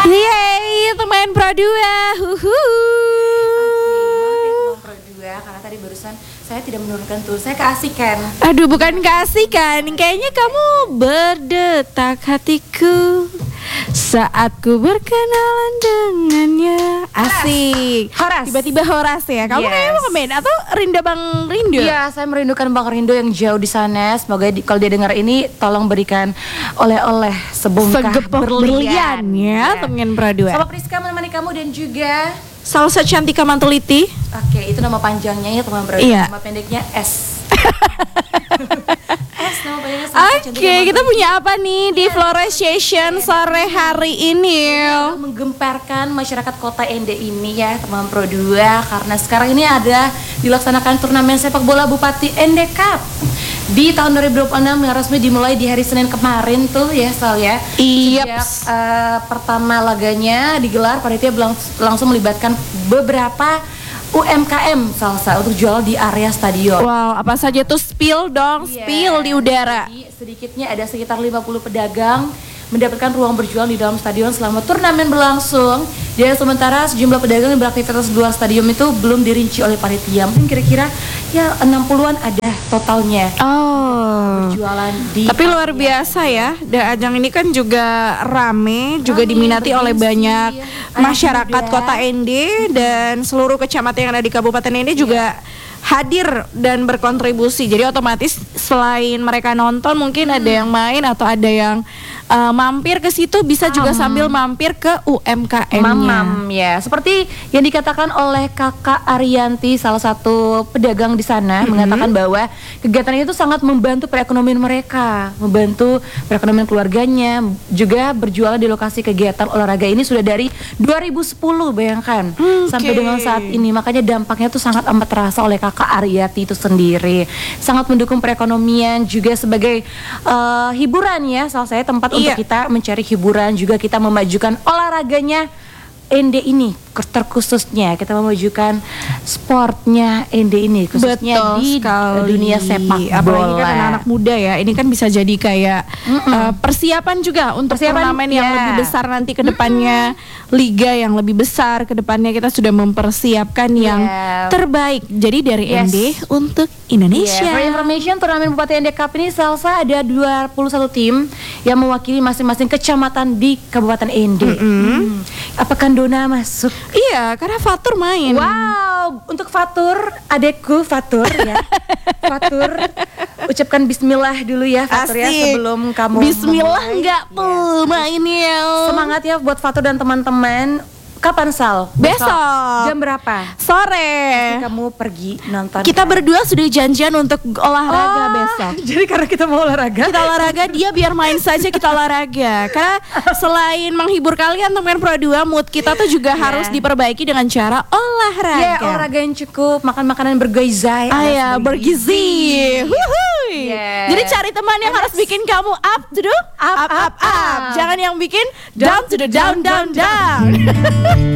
Yeay, teman Pro 2. Maaf ya teman Pro 2 karena tadi barusan saya tidak menurunkan tool, saya keasikan. Aduh, bukan kasih kan? Kayaknya kamu berdetak hatiku saat ku berkenalan dengannya. Asik. Horas. Tiba-tiba Horas ya. Kamu Yes. kayaknya mau ke band atau Rinda Bang Rindo? Iya, saya merindukan Bang Rindo yang jauh di sana. Semoga kalau dia dengar ini, tolong berikan oleh-oleh sebongkah Segepok berlian ya, teman Pro 2. Sama Priska menemani kamu dan juga Salsa Cantika Mantuliti. oke, itu nama panjangnya ya teman Pro 2. Iya. Nama pendeknya S. S nama pendeknya Salsa Cantika Oke, kita Mantuliti. punya apa nih di Flores Session sore hari ini? Menggemparkan masyarakat kota Ende ini ya teman Pro 2, karena sekarang ini ada dilaksanakan turnamen sepak bola Bupati Ende Cup di tahun 2026 yang resmi dimulai di hari Senin kemarin tuh ya Sal ya. Iyaps. Sejak pertama laganya digelar, panitia langsung melibatkan beberapa UMKM salsa untuk jual di area stadion. Wow, apa saja tuh spill dong, Iya. spill di udara. Jadi sedikitnya ada sekitar 50 pedagang mendapatkan ruang berjualan di dalam stadion selama turnamen berlangsung. Dan sementara sejumlah pedagang yang beraktivitas di luar stadion itu belum dirinci oleh panitia. Mungkin kira-kira ya 60-an ada totalnya Oh. jualan di. Tapi luar biasa ya, dan ajang ini kan juga rame, juga diminati oleh bergengsi, banyak anak masyarakat muda. Kota Ende dan seluruh kecamatan yang ada di Kabupaten Ende juga hadir dan berkontribusi. Jadi otomatis selain mereka nonton, mungkin ada yang main atau ada yang mampir ke situ, bisa juga sambil mampir ke UMKM-nya. Mamam ya, seperti yang dikatakan oleh Kakak Arianti, salah satu pedagang di sana, mengatakan bahwa kegiatan itu sangat membantu perekonomian mereka, membantu perekonomian keluarganya, juga berjualan di lokasi kegiatan olahraga ini sudah dari 2010, bayangkan, sampai dengan saat ini. Makanya dampaknya tuh sangat amat terasa oleh Kakak Arianti itu sendiri, sangat mendukung perekonomian juga sebagai hiburan ya, salah saya tempat untuk kita mencari hiburan, juga kita memajukan olahraganya Ende ini terkhususnya, kita memajukan sportnya Ende ini khususnya Betul di sekali. dunia sepak bola. Apalagi kan anak-anak muda ya, ini kan bisa jadi kayak persiapan juga untuk Persiapan, turnamen yang ya. lebih besar nanti ke depannya, liga yang lebih besar ke depannya, kita sudah mempersiapkan yang terbaik. Jadi dari Ende untuk Indonesia. For information, turnamen Bupati Ende Cup ini salsa ada 21 tim yang mewakili masing-masing kecamatan di Kabupaten Ende. Apakah Dona masuk? Iya, karena Fatur main. Wow, untuk Fatur, adekku Fatur ya. Fatur, ucapkan bismillah dulu ya Fatur ya, Asik. sebelum kamu Bismillah memulai. enggak tuh mainnya. Semangat ya buat Fatur dan teman-teman. Kapan Sal? Besok. Jam berapa? Sore. Kamu pergi nonton. Kita berdua sudah janjian untuk olahraga besok. Jadi karena kita mau olahraga. Kita olahraga, dia biar main saja, kita olahraga. Karena selain menghibur kalian teman Pro 2, mood kita tuh juga harus diperbaiki dengan cara olahraga. Ya, olahraga yang cukup, makan makanan bergizi. Ayah, bergizi. Wuhui. Yes. Jadi cari teman yang harus bikin kamu up to the up. Jangan yang bikin down to the down.